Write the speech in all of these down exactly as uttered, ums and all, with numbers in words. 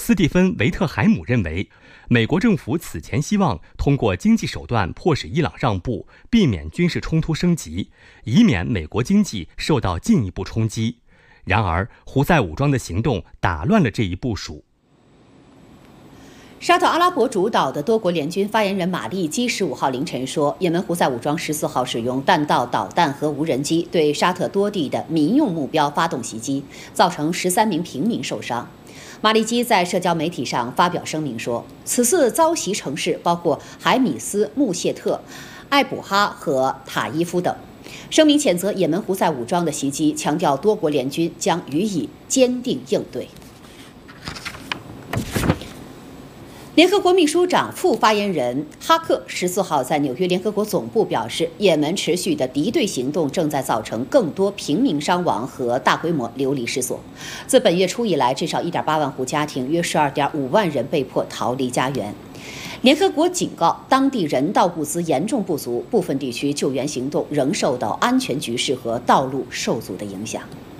斯蒂芬·维特海姆认为，美国政府此前希望通过经济手段迫使伊朗让步，避免军事冲突升级，以免美国经济受到进一步冲击。然而，胡塞武装的行动打乱了这一部署。 沙特阿拉伯主导的多国联军发言人马利基十五号凌晨说，也门胡塞武装十四号使用弹道导弹和无人机对沙特多地的民用目标发动袭击，造成十三名平民受伤。马利基在社交媒体上发表声明说，此次遭袭城市包括海米斯、穆谢特、艾卜哈和塔伊夫等。声明谴责也门胡塞武装的袭击，强调多国联军将予以坚定应对。联合国秘书长副发言人哈克十四号在纽约联合国总部表示，也门持续的敌对行动正在造成更多平民伤亡和大规模流离失所。自本月初以来，至少 一点八万户家庭，约 十二点五万人被迫逃离家园。联合国警告，当地人道物资严重不足，部分地区救援行动仍受到安全局势和道路受阻的影响。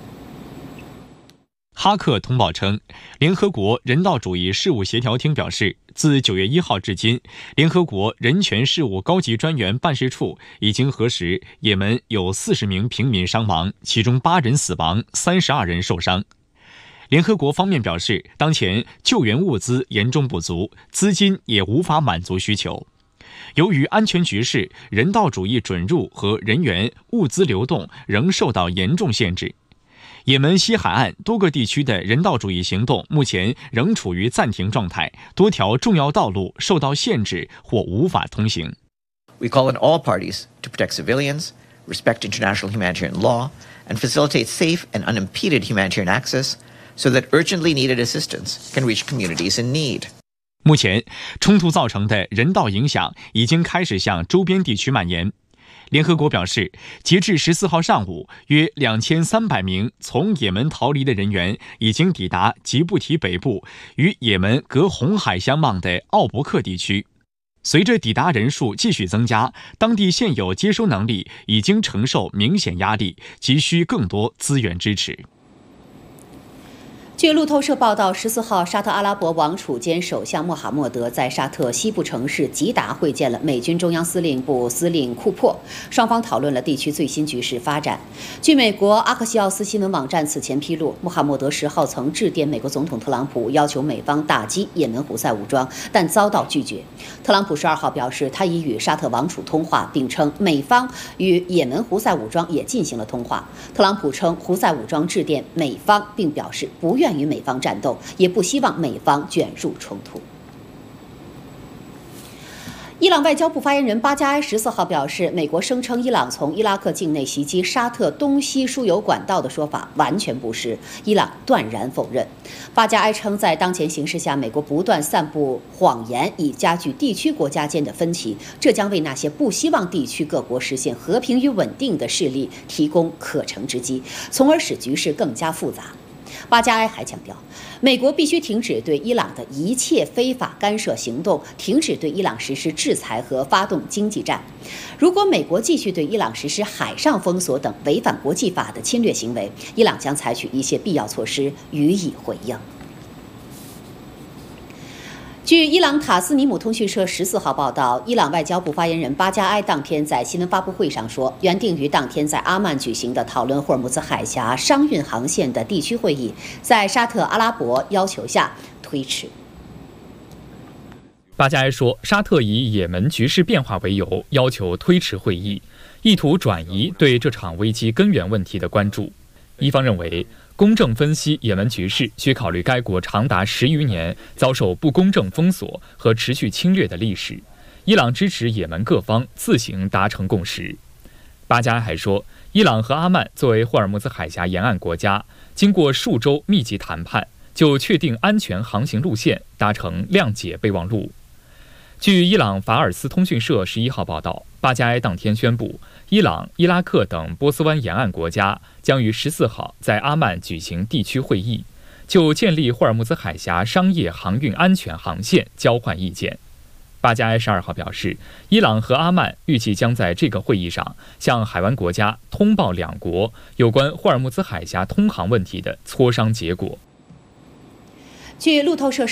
哈克通报称，联合国人道主义事务协调厅表示，自九月一号至今，联合国人权事务高级专员办事处已经核实，也门有四十名平民伤亡，其中八人死亡，三十二人受伤。联合国方面表示，当前救援物资严重不足，资金也无法满足需求。由于安全局势，人道主义准入和人员、物资流动仍受到严重限制。也门西海岸多个地区的人道主义行动目前仍处于暂停状态，多条重要道路受到限制或无法通行。 We call on all parties to protect civilians, respect international humanitarian law, and facilitate safe and unimpeded humanitarian access so that urgently needed assistance can reach communities in need. 目前，冲突造成的人道影响已经开始向周边地区蔓延。联合国表示，截至十四号上午，约两千三百名从也门逃离的人员已经抵达吉布提北部与也门隔红海相望的奥伯克地区。随着抵达人数继续增加，当地现有接收能力已经承受明显压力，急需更多资源支持。 据路透社报道，十四号，沙特阿拉伯王储兼首相穆罕默德在沙特西部城市吉达会见了美军中央司令部司令库珀，双方讨论了地区最新局势发展。据美国阿克西奥斯新闻网站此前披露，穆罕默德十号曾致电美国总统特朗普，要求美方打击也门胡塞武装，但遭到拒绝。特朗普十二号表示，他已与沙特王储通话，并称美方与也门胡塞武装也进行了通话。特朗普称，胡塞武装致电美方，并表示不愿与美方战斗，也不希望美方卷入冲突。伊朗外交部发言人巴加埃十四号表示，美国声称伊朗从伊拉克境内袭击沙特东西输油管道的说法完全不实，伊朗断然否认。巴加埃称，在当前形势下，美国不断散布谎言，以加剧地区国家间的分歧，这将为那些不希望地区各国实现和平与稳定的势力提供可乘之机，从而使局势更加复杂。巴加埃还强调，美国必须停止对伊朗的一切非法干涉行动，停止对伊朗实施制裁和发动经济战。如果美国继续对伊朗实施海上封锁等违反国际法的侵略行为，伊朗将采取一切必要措施予以回应。据伊朗塔斯尼姆通讯社十四号报道，伊朗外交部发言人巴加埃当天在新闻发布会上说，原定于当天在阿曼举行的讨论霍尔木兹海峡商运航线的地区会议，在沙特阿拉伯要求下推迟。 巴加埃说，沙特以也门局势变化为由，要求推迟会议，意图转移对这场危机根源问题的关注。伊方认为，公正分析也门局势需考虑该国长达十余年遭受不公正封锁和持续侵略的历史。伊朗支持也门各方自行达成共识。巴加埃还说，伊朗和阿曼作为霍尔木兹海峡沿岸国家，经过数周密集谈判，就确定安全航行路线，达成谅解备忘录。据伊朗法尔斯通讯社十一号报道，巴加埃当天宣布，伊朗、伊拉克等波斯湾沿岸国家将于十四号在阿曼举行地区会议，就建立霍尔木兹海峡商业航运安全航线交换意见。巴加埃十二号表示，伊朗和阿曼预计将在这个会议上向海湾国家通报两国有关霍尔木兹海峡通航问题的磋商结果。 据路透社